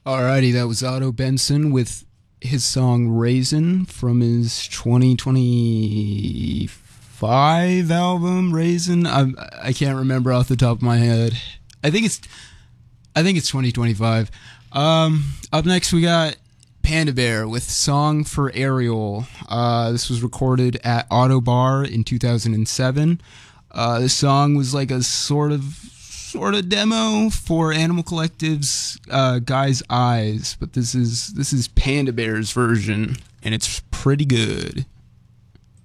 Alrighty, that was Otto Benson with his song Raisin from his 2025 album Raisin. I can't remember off the top of my head. I think it's 2025. Up next we got Panda Bear with Song for Ariel. This was recorded at Auto Bar in 2007. This song was like a sort of demo for Animal Collective's Guy's Eyes, but this is Panda Bear's version, and it's pretty good.